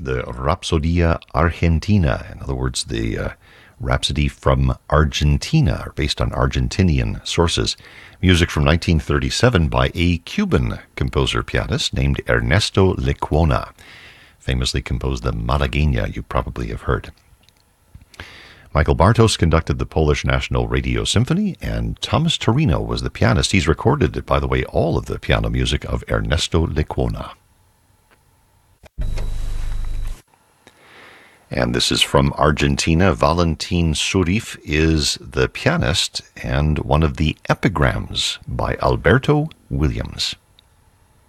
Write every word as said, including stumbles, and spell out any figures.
the Rapsodia Argentina. In other words, the uh, Rhapsody from Argentina, or based on Argentinian sources. Music from nineteen thirty-seven by a Cuban composer-pianist named Ernesto Lecuona. Famously composed the Malagueña, you probably have heard. Michael Bartos conducted the Polish National Radio Symphony, and Thomas Torino was the pianist. He's recorded, by the way, all of the piano music of Ernesto Lecuona. And this is from Argentina. Valentin Surif is the pianist and one of the epigrams by Alberto Williams.